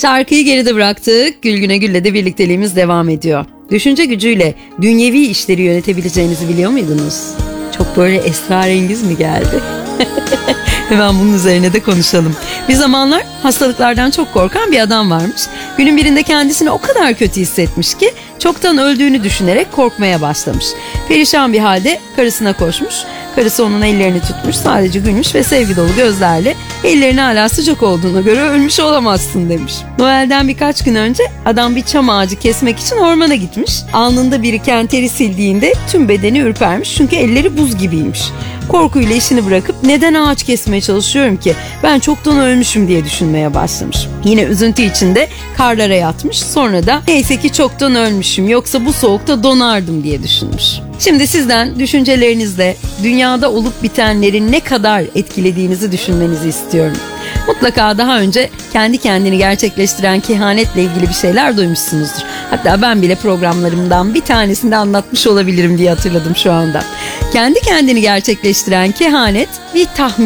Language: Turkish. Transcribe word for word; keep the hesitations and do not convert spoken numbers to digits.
Şarkıyı geride bıraktık. Gülgüne Gül'le de birlikteliğimiz devam ediyor. Düşünce gücüyle dünyevi işleri yönetebileceğinizi biliyor muydunuz? Çok böyle esrarengiz mi geldi? Hemen bunun üzerine de konuşalım. Bir zamanlar hastalıklardan çok korkan bir adam varmış. Günün birinde kendisini o kadar kötü hissetmiş ki çoktan öldüğünü düşünerek korkmaya başlamış. Perişan bir halde karısına koşmuş. Karısı onun ellerini tutmuş, sadece gülmüş ve sevgi dolu gözlerle ellerini hala sıcak olduğuna göre ölmüş olamazsın demiş. Noel'den birkaç gün önce adam bir çam ağacı kesmek için ormana gitmiş. Alnında biriken teri sildiğinde tüm bedeni ürpermiş çünkü elleri buz gibiymiş. Korkuyla işini bırakıp neden ağaç kesmeye çalışıyorum ki, ben çoktan ölmüşüm diye düşünmeye başlamış. Yine üzüntü içinde karlara yatmış, sonra da neyse ki çoktan ölmüşüm, yoksa bu soğukta donardım diye düşünmüş. Şimdi sizden düşüncelerinizle dünyada olup bitenlerin ne kadar etkilediğinizi düşünmenizi istiyorum. Mutlaka daha önce kendi kendini gerçekleştiren kehanetle ilgili bir şeyler duymuşsunuzdur. Hatta ben bile programlarımdan bir tanesinde anlatmış olabilirim diye hatırladım şu anda. Kendi kendini gerçekleştiren kehanet bir tahmin.